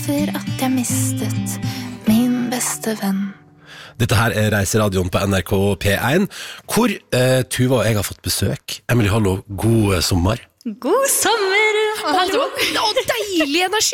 For at jeg mistet min beste venn. Dette her Reiseradioen på NRK P1, hvor Tuva og jeg har fått besøk. Emilie, hallo, god sommer. God sommer! Hallo. Deilig energi.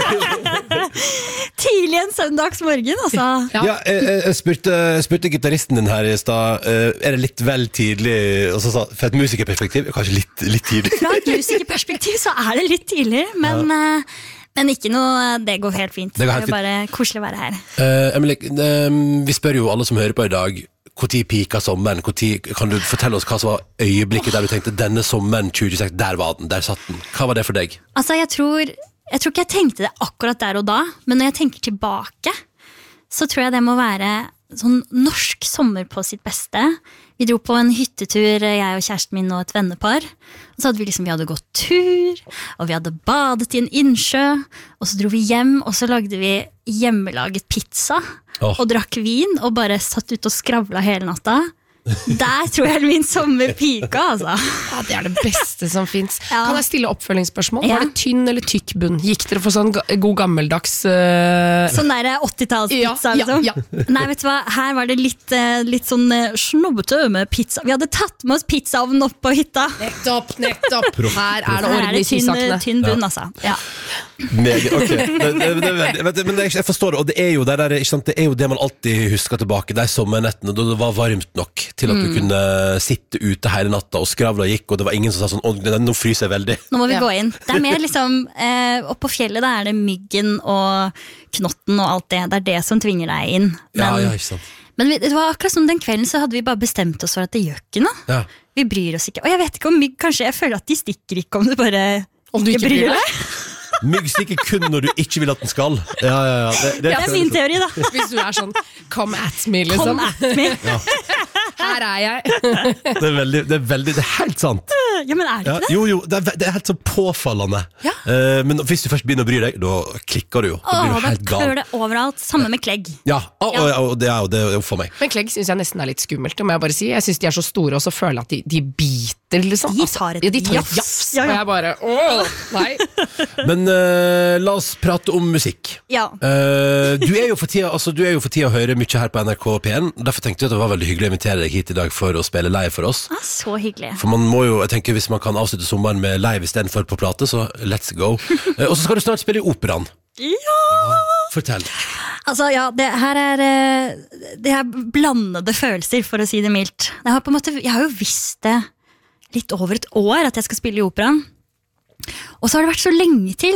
Tidlig en søndagsmorgen, altså. Ja, jeg spurte gitaristen din her I sted, det litt vel tidlig, og så sa, for et musikerperspektiv, kanskje litt tidlig. Fra et musikerperspektiv så det litt tidlig, men ikke noe, det går helt fint. Det er bare koselig å være her. Emilie, vi spør jo alle som hører på I dag, hvor tid pika sommeren? Kan du fortelle oss hva som var øyeblikket der du tenkte, denne sommeren 2026, der var den, der satt den. Hva var det for deg? Altså, jeg tror ikke jeg tenkte det akkurat der og da, men når jeg tenker tilbake, så tror jeg det må være sånn norsk sommer på sitt beste. Vi dro på en hyttetur, jeg og kjæresten min og et vennepar, og så hadde vi hadde gått tur, og vi hadde badet I en innsjø, og så dro vi hjem, og så lagde vi hjemmelaget pizza, og drakk vin, og bare satt ut og skravla hele natta. Der tror jeg min sommer pika, altså. Ja, det det beste som finnes. Ja. Kan jeg stille oppfølgingsspørsmål? Ja. Var det tynn eller tykk bunn? Gikk dere for sånn god gammeldags... Sånn der 80-tallspizza, liksom? Ja. Nei, vet du hva? Her var det litt sånn snobbete med pizza. Vi hadde tatt med oss pizzaovnen opp på hytta. Nettopp. Her det orden I sysakene. Tynn bunn, altså. Ja. Ok, men jeg forstår det, og det jo det der, ikke sant? Det jo det man alltid husker tilbake, de sommernettene, da det var varmt nok til at du kunne sitte ute hele natta og skravla gikk, og det var ingen som sa sånn, nå fryser jeg veldig. Nå må vi gå inn. Det mer liksom, opp på fjellet da det myggen og knotten og alt det, det det som tvinger deg inn. Men, ja, ikke sant. Men det var akkurat som den kvelden så hadde vi bare bestemt oss for at det gjør ikke noe. Ja. Vi bryr oss ikke. Og jeg vet ikke om mygg, kanskje jeg føler at de stikker ikke om du bare Om du ikke bryr deg? Mygg stikker kun når du ikke vil at den skal. Ja. Det min teori da. Hvis du sånn, come at me, liksom. Come at me. Ja. Her jeg. Det helt sant. Ja, men det ikke det? Jo, det helt så påfallende. Ja. Men hvis du først begynner å bry deg, da klikker du jo. Da blir du helt gal. Da klør det overalt, samme med klegg. Ja, og det jo for meg. Men klegg synes jeg nesten litt skummelt, må jeg bare si. Jeg synes de så store, og så føler jeg at de biter, liksom. De tar et jafs. Og jeg bare, nei. Men la oss prate om musikk. Ja. Du jo for tida å høre mye her på NRK P1. Derfor tenkte jeg at det var veldig hyggelig å invitere deg hit I dag for å spille live for oss. Så hyggelig. For man må jo, jeg tenker hvis man kan avslutte sommeren med live I stedet for på plate, så let's go. Og så skal du snart spille I operaen. Ja! Fortell. Altså, ja, det her det blandede følelser, for å si det mildt. Jeg har jo visst det litt over et år at jeg skal spille I operaen. Og så har det vært så lenge til